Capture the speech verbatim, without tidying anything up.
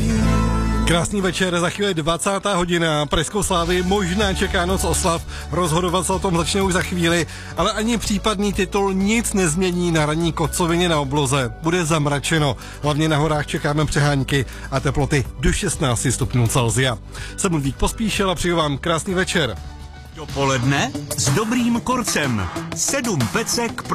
Krásný večer, za chvíli dvacátá hodina, Pražskou Slávy možná čeká noc oslav, rozhodovat se o tom začne už za chvíli, ale ani případný titul nic nezmění na ranní kocovině na obloze. Bude zamračeno, hlavně na horách čekáme přehánky a teploty do šestnáct stupňů Celsia. Jsem Ludvík Pospíšil a přeju vám krásný večer. Dopoledne s dobrým korcem. Sedm pecek pro